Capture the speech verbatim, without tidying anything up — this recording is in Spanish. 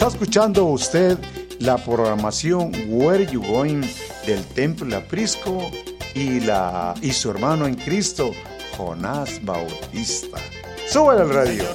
Está escuchando usted la programación Where You Going del Templo El Aprisco y, la, y su hermano en Cristo, Jonás Bautista. ¡Súbale al radio!